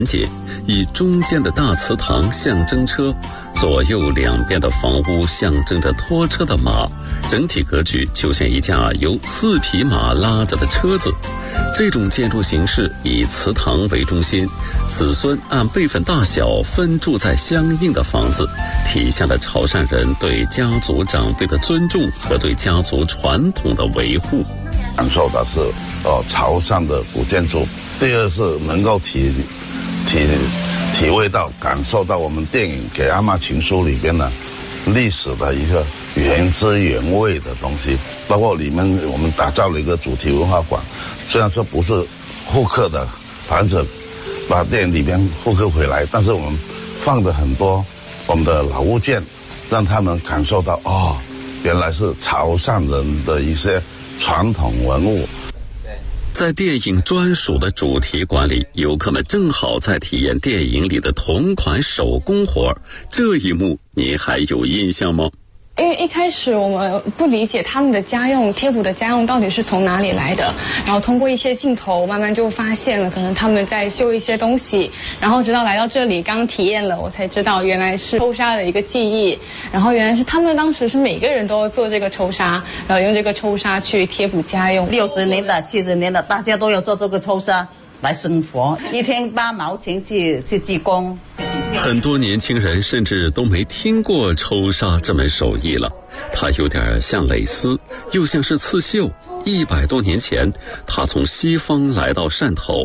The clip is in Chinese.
节，以中间的大祠堂象征车，左右两边的房屋象征着拖车的马，整体格局就像一架由4匹马拉着的车子。这种建筑形式以祠堂为中心，子孙按辈分大小分住在相应的房子，体现了潮汕人对家族长辈的尊重和对家族传统的维护。 感受的是潮汕的古建筑，第二是能够体会到、感受到我们电影《给阿嬷情书》里边的历史的一个原汁原味的东西，包括里面我们打造了一个主题文化馆，虽然说不是复刻的，反正把电影里边复刻回来，但是我们放的很多我们的老物件，让他们感受到原来是潮汕人的一些传统文物。 在电影专属的主题馆里，游客们正好在体验电影里的同款手工活，这一幕你还有印象吗？ 因为一开始我们不理解他们的家用贴补的家用到底是从哪里来的，然后通过一些镜头慢慢就发现了，可能他们在修一些东西，然后直到来到这里刚体验了，我才知道原来是抽纱的一个技艺，然后原来是他们当时是每个人都要做这个抽纱，然后用这个抽纱去贴补家用。 60年的、70年的，大家都要做这个抽纱来生活，一天8毛钱去技工。 很多年轻人甚至都没听过抽纱这门手艺了，它有点像蕾丝，又像是刺绣。100多年前，它从西方来到汕头，